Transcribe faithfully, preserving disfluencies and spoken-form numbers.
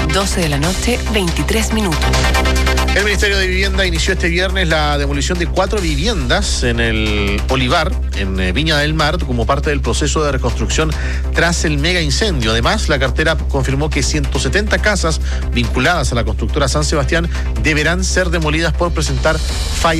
doce de la noche, veintitrés minutos. El Ministerio de Vivienda inició este viernes la demolición de cuatro viviendas en el Olivar, en Viña del Mar, como parte del proceso de reconstrucción tras el mega incendio. Además, la cartera confirmó que ciento setenta casas vinculadas a la constructora San Sebastián deberán ser demolidas por presentar fallas